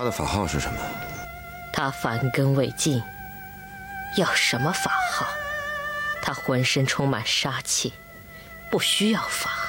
他的法号是什么？ 他凡根未尽，要什么法号？他浑身充满杀气，不需要法号。